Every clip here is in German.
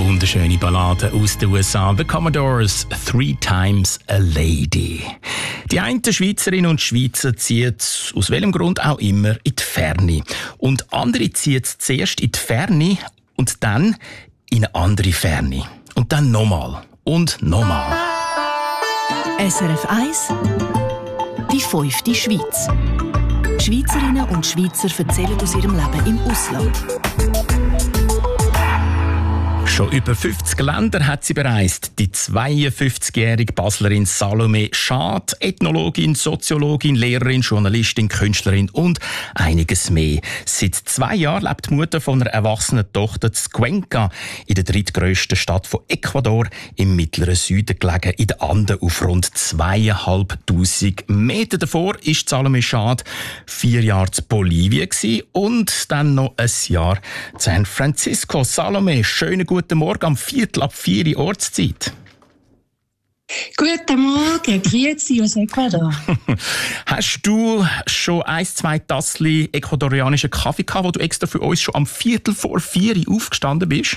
Wunderschöne Ballade aus den USA. The Commodores, 3 Times a Lady. Die einen Schweizerinnen und Schweizer ziehen aus welchem Grund auch immer in die Ferne. Und andere ziehen zuerst in die Ferne und dann in eine andere Ferne. Und dann nochmal und nochmal. SRF 1, die 5. Schweiz. Schweizerinnen und Schweizer erzählen aus ihrem Leben im Ausland. Schon über 50 Länder hat sie bereist. Die 52-jährige Baslerin Salome Schad, Ethnologin, Soziologin, Lehrerin, Journalistin, Künstlerin und einiges mehr. Seit 2 Jahren lebt die Mutter von einer erwachsenen Tochter in Cuenca, in der drittgrössten Stadt von Ecuador, im mittleren Süden gelegen, in den Anden auf rund 2500 Meter. Davor war Salome Schad 4 Jahre in Bolivien und dann noch ein Jahr in San Francisco. Salome, schönen guten Morgen am 3:45 Ortszeit. Guten Morgen, grüezi aus Ecuador. Hast du schon 1-2 Tassli ecuadorianischen Kaffee gehabt, wo du extra für uns schon am 3:45 aufgestanden bist?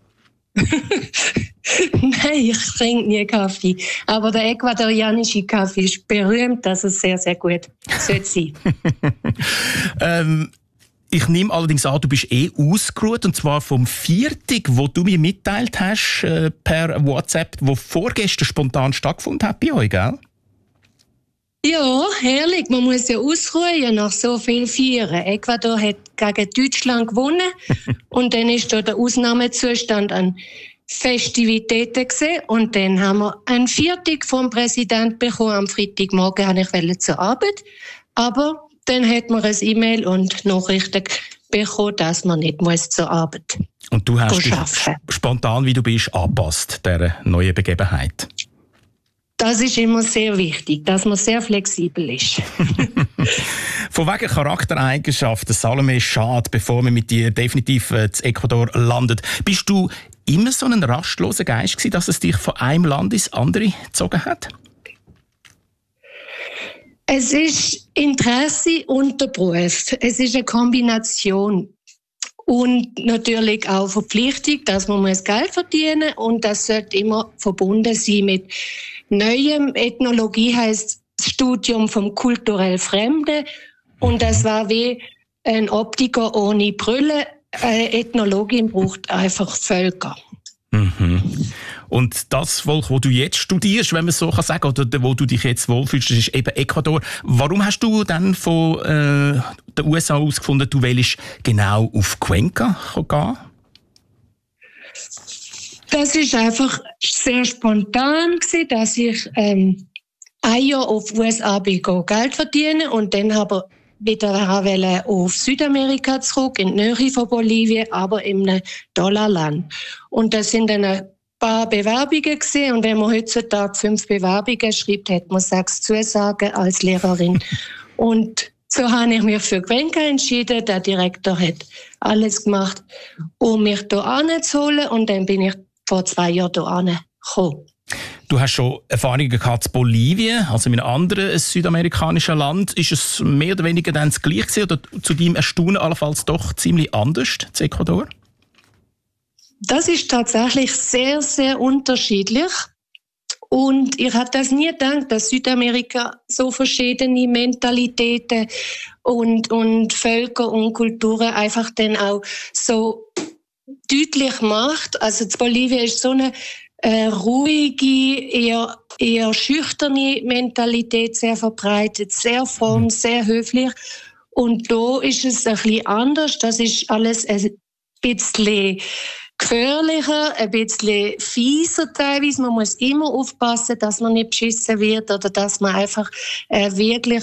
Nein, ich trinke nie Kaffee. Aber der ecuadorianische Kaffee ist berühmt, dass es sehr, sehr gut sollte sein. Ich nehme allerdings an, du bist ausgeruht, und zwar vom Viertag, wo du mir mitteilt hast, per WhatsApp, wo vorgestern spontan stattgefunden hat bei euch, gell? Ja, herrlich. Man muss ja ausruhen nach so viel Feiern. Ecuador hat gegen Deutschland gewonnen und dann ist da der Ausnahmezustand an Festivitäten gesehen und dann haben wir einen Viertag vom Präsidenten bekommen. Am Freitagmorgen wollte ich zur Arbeit, aber dann hat man ein E-Mail und Nachrichten bekommen, dass man nicht zur Arbeit muss. Und du hast dich spontan, wie du bist, angepasst, dieser neuen Begebenheit. Das ist immer sehr wichtig, dass man sehr flexibel ist. Von wegen Charaktereigenschaften, Salome Schad, bevor wir mit dir definitiv in Ecuador landet, bist du immer so ein rastloser Geist gewesen, dass es dich von einem Land ins andere gezogen hat? Es ist Interesse und der Beruf. Es ist eine Kombination. Und natürlich auch Verpflichtung, dass man Geld verdienen muss. Und das sollte immer verbunden sein mit Neuem. Ethnologie heisst das Studium vom kulturell Fremden. Und das war wie ein Optiker ohne Brille. Eine Ethnologin braucht einfach Völker. Mhm. Und das Volk, wo du jetzt studierst, wenn man so sagen kann, oder wo du dich jetzt wohlfühlst, das ist eben Ecuador. Warum hast du dann von den USA aus gefunden, du willst genau auf Cuenca gehen? Das ist einfach sehr spontan gewesen, dass ich ein Jahr auf die USA Geld verdienen und dann aber wieder auf Südamerika zurück, in die Nähe von Bolivien, aber in einem Dollarland. Und das sind dann ein paar Bewerbungen gewesen. Und wenn man heutzutage 5 Bewerbungen schreibt, hat man 6 Zusagen als Lehrerin. Und so habe ich mich für Cuenca entschieden. Der Direktor hat alles gemacht, um mich hier anzuholen. Und dann bin ich vor 2 Jahren hier angekommen. Du hast schon Erfahrungen gehabt in Bolivien, also in einem anderen südamerikanischen Land. Ist es mehr oder weniger dann das Gleiche gewesen, oder zu deinem Erstaunen allenfalls doch ziemlich anders in Ecuador? Das ist tatsächlich sehr, sehr unterschiedlich. Und ich hätte das nie gedacht, dass Südamerika so verschiedene Mentalitäten und Völker und Kulturen einfach dann auch so deutlich macht. Also Bolivien ist so eine ruhige, eher schüchterne Mentalität, sehr verbreitet, sehr fromm, sehr höflich. Und da ist es ein bisschen anders. Das ist alles ein bisschen gefährlicher, ein bisschen fieser teilweise. Man muss immer aufpassen, dass man nicht beschissen wird oder dass man einfach wirklich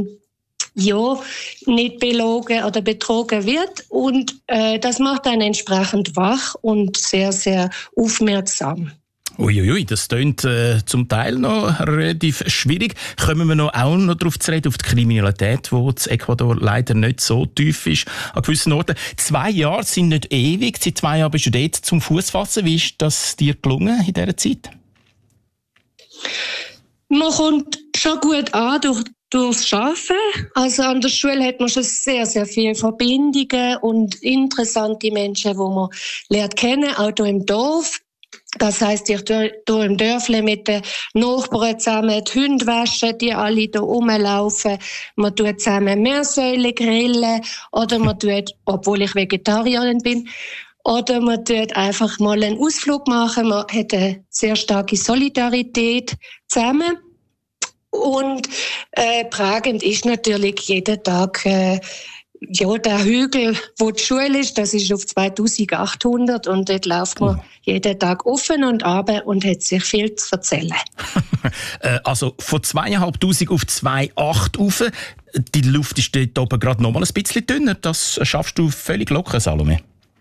nicht belogen oder betrogen wird. Und das macht einen entsprechend wach und sehr, sehr aufmerksam. Uiuiui, das klingt zum Teil noch relativ schwierig. Kommen wir auch noch darauf zu reden, auf die Kriminalität, die in Ecuador leider nicht so tief ist an gewissen Orten. 2 Jahre sind nicht ewig. Seit 2 Jahren bist du dort zum Fußfassen. Wie ist das dir gelungen in dieser Zeit? Man kommt schon gut an durch durchs Arbeiten. Also an der Schule hat man schon sehr, sehr viele Verbindungen und interessante Menschen, die man lernt kennen, auch hier im Dorf. Das heisst, ich hier im Dörfle mit den Nachbarn zusammen die Hunde waschen, die alle hier rumlaufen. Man tut zusammen Meersäule grillen oder man tut, obwohl ich Vegetarierin bin, oder man tut einfach mal einen Ausflug machen. Man hat eine sehr starke Solidarität zusammen. Und prägend ist natürlich jeden Tag der Hügel, wo die Schule ist, das ist auf 2800 und dort läuft man jeden Tag offen und runter und hat sich viel zu erzählen. Also von 2500 auf 2,8 rauf. Die Luft ist dort oben gerade noch mal ein bisschen dünner. Das schaffst du völlig locker, Salome.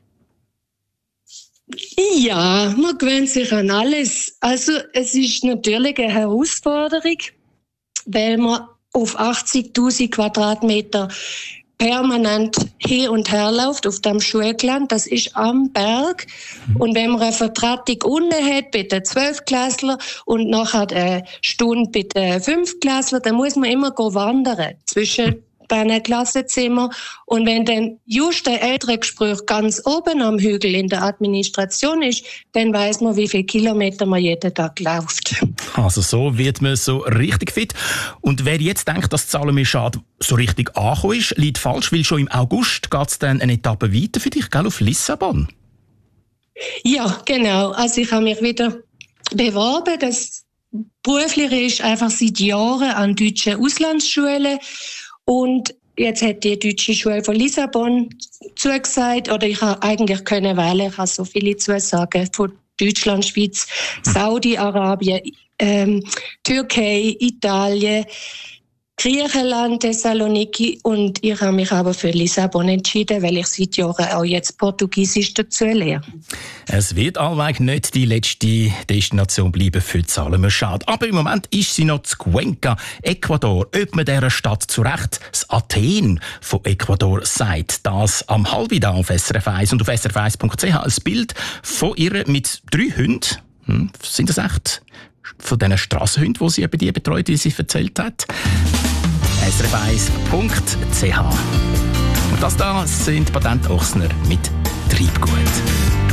Ja, man gewöhnt sich an alles. Also es ist natürlich eine Herausforderung, weil man auf 80.000 Quadratmeter permanent hin und her läuft auf dem Schulgelände. Das ist am Berg. Und wenn man eine Vertretung unten hat bei den 12-Klässler und nachher eine Stunde bei den 5-Klässler, dann muss man immer wandern zwischen diesen Klassenzimmern. Und wenn dann just ein Elterngespräch ganz oben am Hügel in der Administration ist, dann weiss man, wie viele Kilometer man jeden Tag läuft. Also so wird man so richtig fit. Und wer jetzt denkt, dass Salome Schad so richtig angekommen ist, liegt falsch, weil schon im August geht es dann eine Etappe weiter für dich, gell, auf Lissabon. Ja, genau. Also ich habe mich wieder beworben. Das Berufliche ist einfach seit Jahren an deutschen Auslandsschulen. Und jetzt hat die deutsche Schule von Lissabon zugesagt, oder ich habe eigentlich können wählen, ich habe so viele Zusagen von Deutschland, Schweiz, Saudi-Arabien, Türkei, Italien, Griechenland, Thessaloniki, und ich habe mich aber für Lissabon entschieden, weil ich seit Jahren auch jetzt Portugiesisch dazu lerne. Es wird allweg nicht die letzte Destination bleiben für Salome Schad. Aber im Moment ist sie noch zu Cuenca, Ecuador. Ob man dieser Stadt zu Recht das Athen von Ecuador sagt, das am halben auf SRF 1 und auf srf1.ch ein Bild von ihr mit 3 Hunden. Sind das echt von diesen Strassenhunden, die sie eben die betreut, wie sie erzählt hat? srf1.ch. Und das da sind Patent Ochsner mit Treibgut.